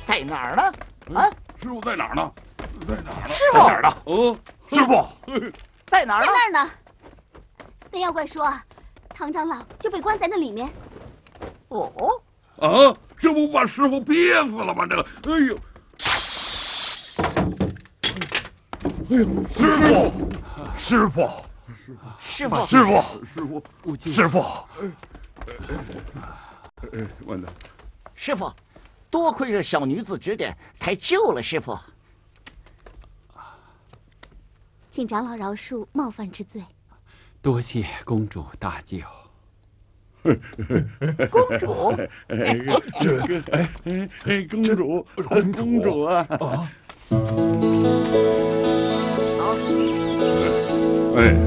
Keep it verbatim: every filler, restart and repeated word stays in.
在哪儿呢？啊， 师傅在哪儿呢？在哪儿呢？ 师傅在哪儿呢？哦，师傅在哪儿呢？ 在那儿呢。那妖怪说啊，唐长老就被关在那里面。 哦， 啊，这不把师傅憋死了吗？这个，哎呦，哎呦，师傅，师傅， 师傅， 师傅，师傅，师傅，哎，完蛋！ 师傅，多亏这小女子指点，才救了师傅。 请长老饶恕冒犯之罪。 多谢公主大救。 公主， 哎，这个，哎哎哎，公主，公主啊！啊！哎。